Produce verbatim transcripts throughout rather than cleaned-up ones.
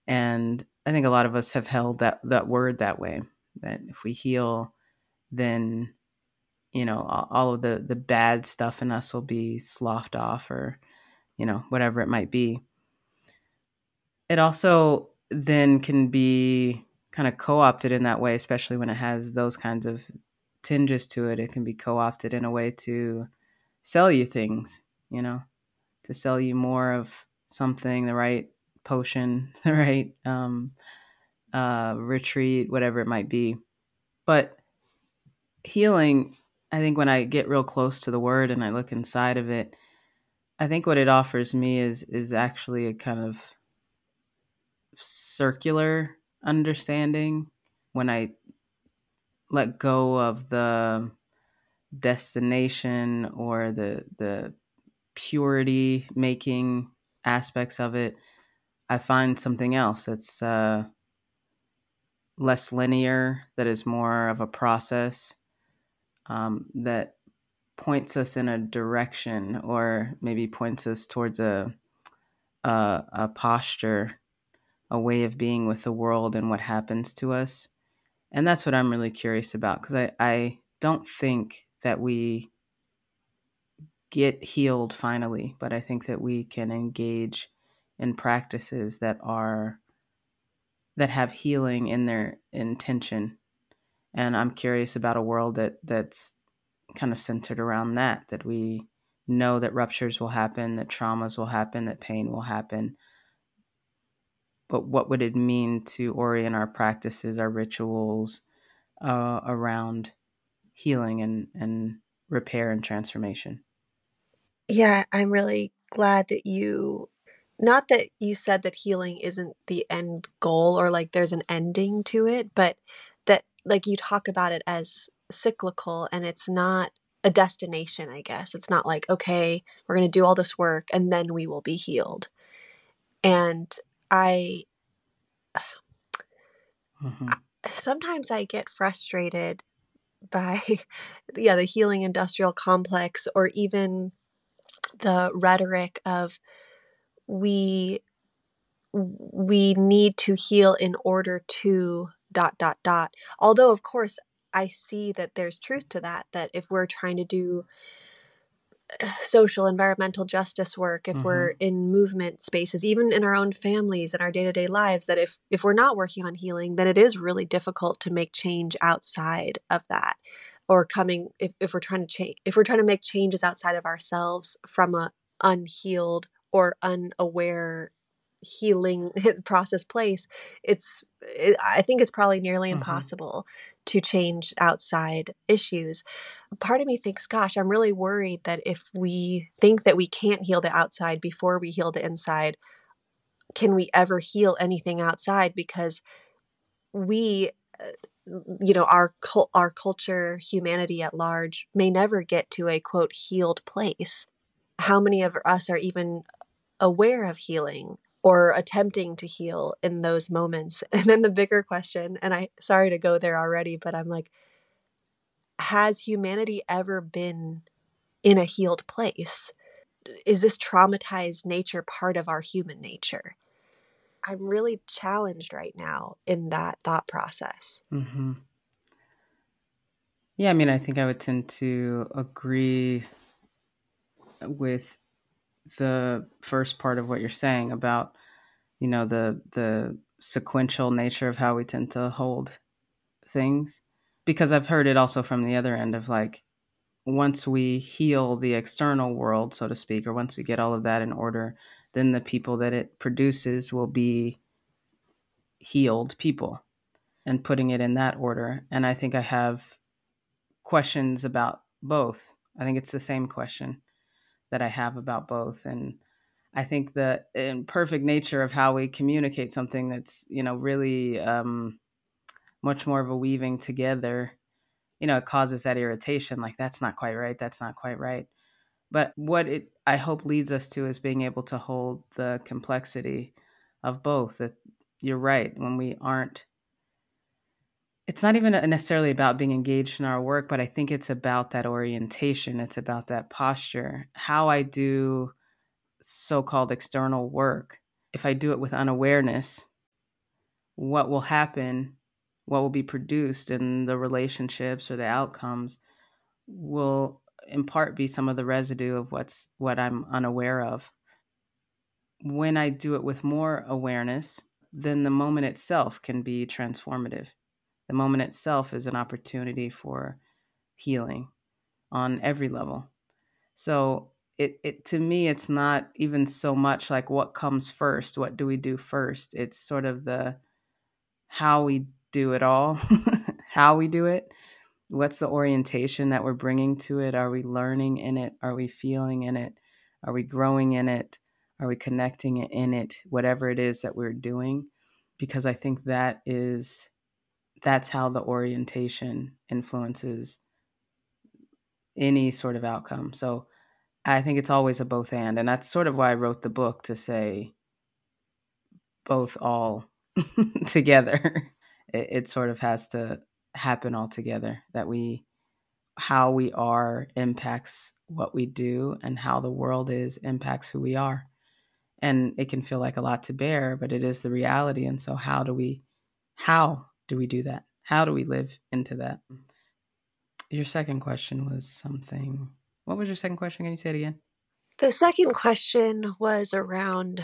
And I think a lot of us have held that, that word that way, that if we heal, then, you know, all of the, the bad stuff in us will be sloughed off, or, you know, whatever it might be. It also then can be kind of co-opted in that way, especially when it has those kinds of tinges to it. It can be co-opted in a way to sell you things, you know, to sell you more of something, the right potion, the right um, uh, retreat, whatever it might be. But healing, I think when I get real close to the word and I look inside of it, I think what it offers me is is actually a kind of circular understanding. When I let go of the destination or the the purity making aspects of it, I find something else that's uh, less linear, that is more of a process, um, that points us in a direction, or maybe points us towards a, a a posture, a way of being with the world and what happens to us. And that's what I'm really curious about, because I, I don't think that we get healed finally, but I think that we can engage in practices that are that have healing in their intention. And I'm curious about a world that that's kind of centered around that, that we know that ruptures will happen, that traumas will happen, that pain will happen. But what would it mean to orient our practices, our rituals uh, around healing and, and repair and transformation? Yeah, I'm really glad that you, not that you said that healing isn't the end goal or like there's an ending to it, but that like you talk about it as cyclical and it's not a destination, I guess. It's not like, okay, we're going to do all this work and then we will be healed. And I Mm-hmm. sometimes I get frustrated by yeah, the healing industrial complex, or even the rhetoric of we we need to heal in order to dot dot dot. Although of course I see that there's truth to that, that if we're trying to do social environmental justice work, if Mm-hmm. we're in movement spaces, even in our own families and our day-to-day lives, that if if we're not working on healing, then it is really difficult to make change outside of that. Or coming if, if we're trying to change if we're trying to make changes outside of ourselves from a unhealed or unaware healing process place, it's it, I think it's probably nearly Mm-hmm. impossible to change outside issues. Part of me thinks, gosh, I'm really worried that if we think that we can't heal the outside before we heal the inside, can we ever heal anything outside? Because we, uh, you know, our cul- our culture, humanity at large, may never get to a quote healed place. How many of us are even aware of healing or attempting to heal in those moments? And then the bigger question, and I sorry to go there already, but I'm like, has humanity ever been in a healed place? Is this traumatized nature part of our human nature? I'm really challenged right now in that thought process. Mm-hmm. Yeah, I mean, I think I would tend to agree with the first part of what you're saying about, you know, the the sequential nature of how we tend to hold things, because I've heard it also from the other end of like, once we heal the external world, so to speak, or once we get all of that in order, then the people that it produces will be healed people, and putting it in that order. And I think I have questions about both. I think it's the same question that I have about both. And I think the imperfect nature of how we communicate something that's, you know, really um, much more of a weaving together, you know, it causes that irritation. Like, that's not quite right. That's not quite right. But what it, I hope, leads us to is being able to hold the complexity of both. That you're right. When we aren't, it's not even necessarily about being engaged in our work, but I think it's about that orientation. It's about that posture. How I do so-called external work, if I do it with unawareness, what will happen, what will be produced in the relationships or the outcomes will in part be some of the residue of what's what I'm unaware of. When I do it with more awareness, then the moment itself can be transformative. The moment itself is an opportunity for healing on every level. So it, it to me, it's not even so much like what comes first, what do we do first? It's sort of the how we do it all, how we do it. What's the orientation that we're bringing to it? Are we learning in it? Are we feeling in it? Are we growing in it? Are we connecting in it? Whatever it is that we're doing, because I think that is that's how the orientation influences any sort of outcome. So I think it's always a both and. And that's sort of why I wrote the book, to say both all together. It, it sort of has to happen all together, that we, how we are impacts what we do, and how the world is impacts who we are. And it can feel like a lot to bear, but it is the reality. And so how do we, how do we do that? How do we live into that? Your second question was something. What was your second question? Can you say it again? The second question was around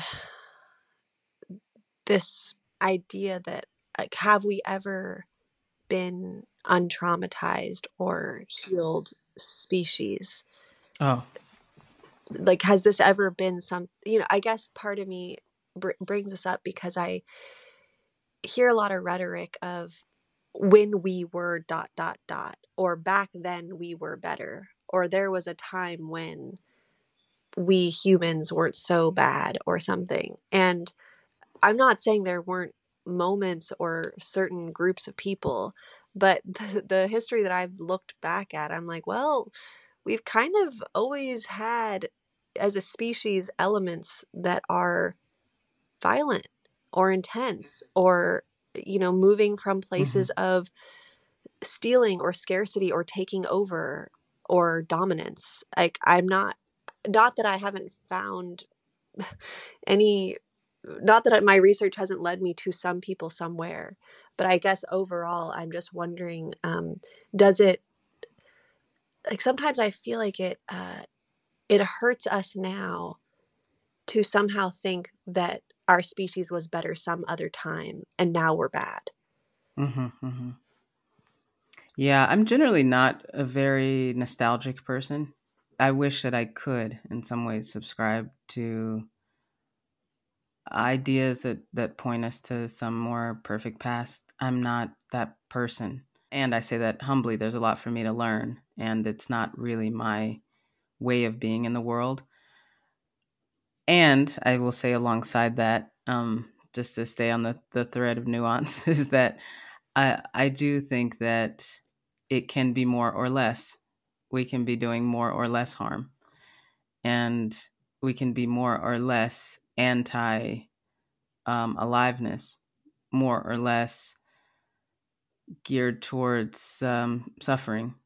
this idea that, like, have we ever been untraumatized or healed species? Oh. Like, has this ever been some, you know, I guess part of me br- brings this up because I hear a lot of rhetoric of when we were dot dot dot, or back then we were better, or there was a time when we humans weren't so bad or something. And I'm not saying there weren't moments or certain groups of people, but the, the history that I've looked back at, I'm like, well, we've kind of always had, as a species, elements that are violent or intense, or, you know, moving from Mm-hmm. places of stealing or scarcity or taking over or dominance. Like, I'm not, not that I haven't found any, not that my research hasn't led me to some people somewhere, but I guess overall I'm just wondering, um, does it, like, sometimes I feel like it uh, it hurts us now to somehow think that our species was better some other time and now we're bad. Mm-hmm. Mm-hmm. Yeah, I'm generally not a very nostalgic person. I wish that I could, in some ways, subscribe to ideas that, that point us to some more perfect past. I'm not that person. And I say that humbly. There's a lot for me to learn, and it's not really my way of being in the world. And I will say alongside that, um, just to stay on the, the thread of nuance, is that I I do think that it can be more or less. We can be doing more or less harm, and we can be more or less anti um, aliveness, more or less geared towards um, suffering.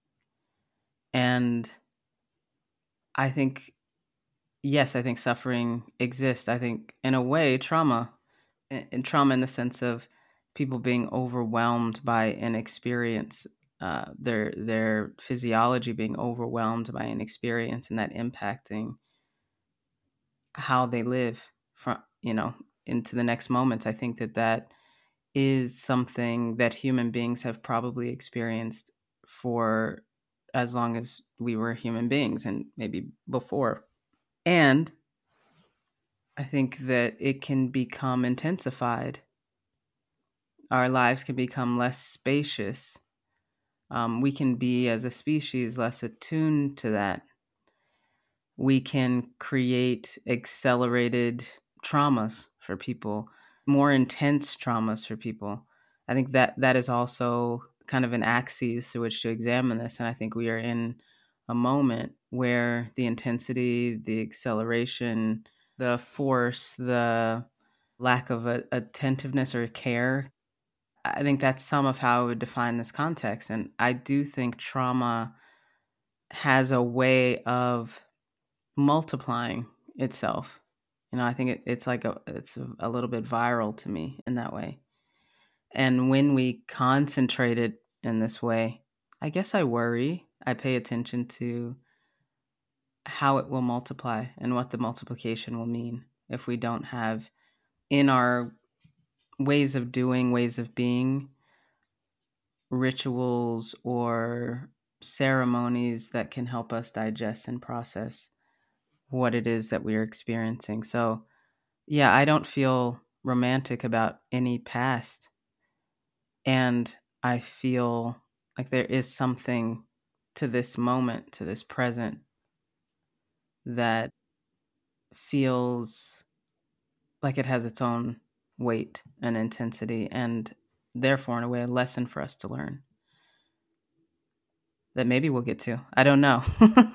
And I think, yes, I think suffering exists. I think, in a way, trauma, and trauma in the sense of people being overwhelmed by an experience, uh, their their physiology being overwhelmed by an experience, and that impacting how they live from, you know, into the next moments. I think that that is something that human beings have probably experienced for as long as we were human beings, and maybe before. And I think that it can become intensified. Our lives can become less spacious. Um, we can be, as a species, less attuned to that. We can create accelerated traumas for people, more intense traumas for people. I think that that is also kind of an axis through which to examine this. And I think we are in a moment where the intensity, the acceleration, the force, the lack of a, attentiveness or care, I think that's some of how I would define this context. And I do think trauma has a way of multiplying itself. You know, I think it, it's like a it's a, a little bit viral to me in that way. And when we concentrate it in this way, I guess I worry. I pay attention to how it will multiply and what the multiplication will mean if we don't have in our ways of doing, ways of being, rituals or ceremonies that can help us digest and process what it is that we're experiencing. So, yeah, I don't feel romantic about any past. And I feel like there is something to this moment, to this present, that feels like it has its own weight and intensity, and therefore, in a way, a lesson for us to learn that maybe we'll get to. I don't know.